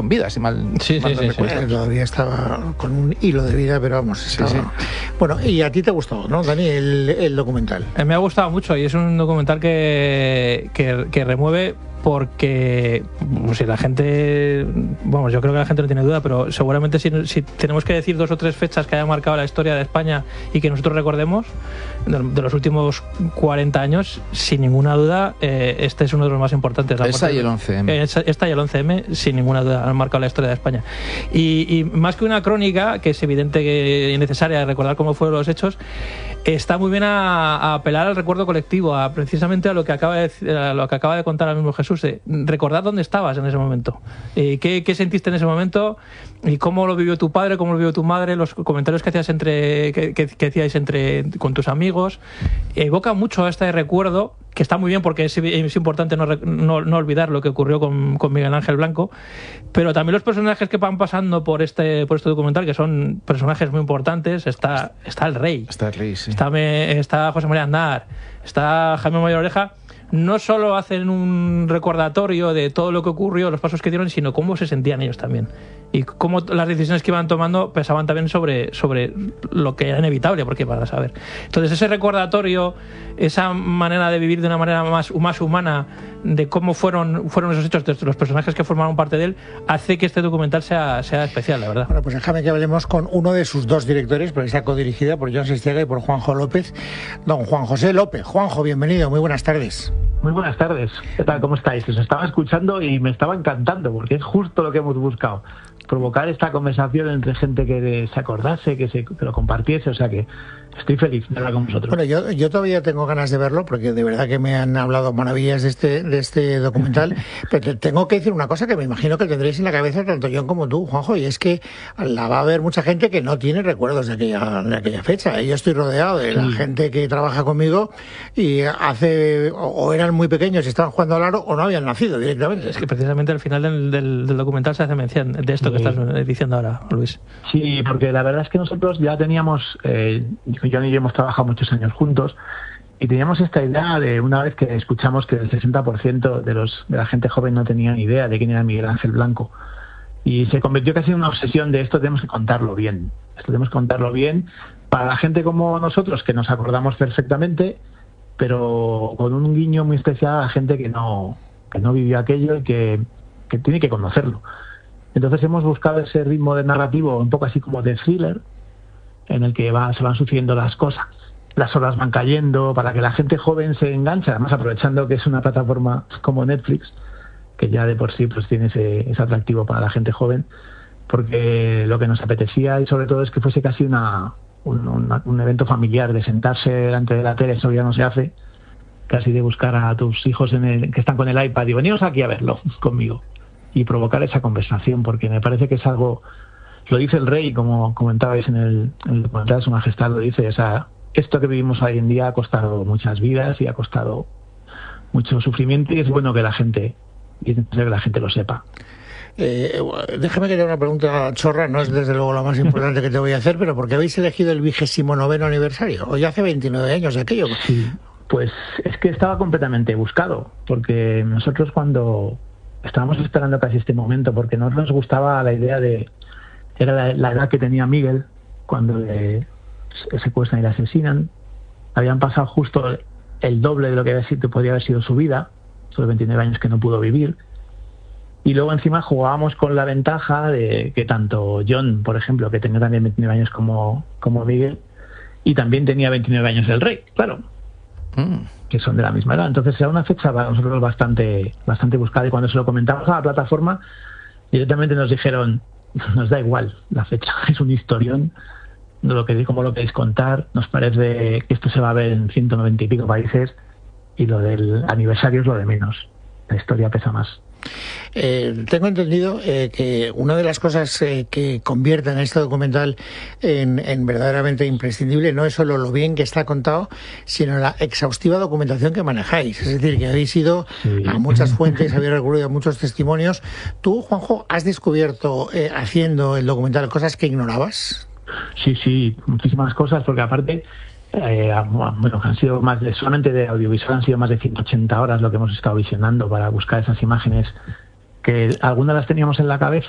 con vida, si mal Sí. Todavía estaba con un hilo de vida, pero vamos, estaba... Sí. Bueno, y a ti te ha gustado, ¿no, Dani, el documental? Me ha gustado mucho y es un documental que remueve, porque si la gente, vamos, yo creo que la gente no tiene duda, pero seguramente si tenemos que decir 2 o 3 fechas que hayan marcado la historia de España y que nosotros recordemos de los últimos 40 años, sin ninguna duda, este es uno de los más importantes. Esta y el 11M. Esta y el 11M, sin ninguna duda, han marcado la historia de España. Y más que una crónica, que es evidente que es necesaria recordar cómo fueron los hechos, está muy bien a apelar al recuerdo colectivo, precisamente a lo que acaba de contar ahora mismo Jesús. Recordad dónde estabas en ese momento, qué sentiste en ese momento y cómo lo vivió tu padre, cómo lo vivió tu madre, los comentarios que hacíais que hacíais con tus amigos. Evoca mucho a este recuerdo, que está muy bien porque es importante no olvidar lo que ocurrió con Miguel Ángel Blanco, pero también los personajes que van pasando por este documental, que son personajes muy importantes. Está el rey. Está el rey, sí. Está José María Aznar, está Jaime Mayor Oreja. No solo hacen un recordatorio de todo lo que ocurrió, los pasos que dieron, sino cómo se sentían ellos también. Y cómo las decisiones que iban tomando pesaban también sobre lo que era inevitable, porque para saber. Entonces, ese recordatorio, esa manera de vivir de una manera más humana, de cómo fueron esos hechos, de los personajes que formaron parte de él, hace que este documental sea especial, la verdad. Bueno, pues déjame que hablemos con uno de sus 2 directores, porque está codirigida por Jon Sestiaga y por Juanjo López, don Juan José López. Juanjo, bienvenido, muy buenas tardes. Muy buenas tardes. ¿Qué tal? ¿Cómo estáis? Os estaba escuchando y me estaba encantando, porque es justo lo que hemos buscado. Provocar esta conversación entre gente que se acordase, que lo compartiese, o sea que estoy feliz de hablar con vosotros. Bueno, yo todavía tengo ganas de verlo, porque de verdad que me han hablado maravillas de este documental, pero tengo que decir una cosa que me imagino que tendréis en la cabeza tanto Jon como tú, Juanjo, y es que la va a haber mucha gente que no tiene recuerdos de aquella fecha. Yo estoy rodeado de la gente que trabaja conmigo y o eran muy pequeños y estaban jugando al aro o no habían nacido directamente. Es que precisamente al final del documental se hace mención de esto que estás diciendo ahora, Luis. Sí, porque la verdad es que nosotros ya teníamos, Jon y yo hemos trabajado muchos años juntos, y teníamos esta idea de, una vez que escuchamos que el 60% de la gente joven no tenía ni idea de quién era Miguel Ángel Blanco, y se convirtió casi en una obsesión de esto tenemos que contarlo bien. Esto tenemos que contarlo bien para la gente como nosotros, que nos acordamos perfectamente, pero con un guiño muy especial a la gente que no vivió aquello y que tiene que conocerlo. Entonces hemos buscado ese ritmo de narrativo un poco así como de thriller, en el que se van sucediendo las cosas, las horas van cayendo, para que la gente joven se enganche, además aprovechando que es una plataforma como Netflix, que ya de por sí pues tiene ese atractivo para la gente joven, porque lo que nos apetecía y sobre todo es que fuese casi un evento familiar, de sentarse delante de la tele. Eso ya no se hace, casi de buscar a tus hijos que están con el iPad y veniros aquí a verlo conmigo, y provocar esa conversación, porque me parece que es algo, lo dice el rey, como comentabais en el documental de Su Majestad, lo dice, esto que vivimos hoy en día ha costado muchas vidas y ha costado mucho sufrimiento, y es bueno que la gente lo sepa. Déjame que te haga una pregunta chorra, no es desde luego la más importante que te voy a hacer, pero ¿por qué habéis elegido el 29º aniversario? Hoy hace 29 años de aquello. Sí, pues es que estaba completamente buscado, porque nosotros cuando estábamos esperando casi este momento, porque no nos gustaba la idea era la edad que tenía Miguel cuando le secuestran y le asesinan. Habían pasado justo el doble de lo que podría haber sido su vida, esos 29 años que no pudo vivir. Y luego encima jugábamos con la ventaja de que tanto Jon, por ejemplo, que tenía también 29 años como Miguel, y también tenía 29 años el rey, claro, que son de la misma edad. Entonces era una fecha para nosotros bastante buscada, y cuando se lo comentamos a la plataforma, directamente nos dijeron, nos da igual la fecha, es un historión, como lo queréis contar, nos parece que esto se va a ver en 190 y pico países, y lo del aniversario es lo de menos, la historia pesa más. Tengo entendido que una de las cosas que convierten a este documental en verdaderamente imprescindible no es solo lo bien que está contado, sino la exhaustiva documentación que manejáis. Es decir, que habéis ido a muchas fuentes, habéis recurrido a muchos testimonios. ¿Tú, Juanjo, has descubierto haciendo el documental cosas que ignorabas? Sí, muchísimas cosas, porque aparte han sido solamente de audiovisual han sido más de 180 horas lo que hemos estado visionando para buscar esas imágenes, que algunas las teníamos en la cabeza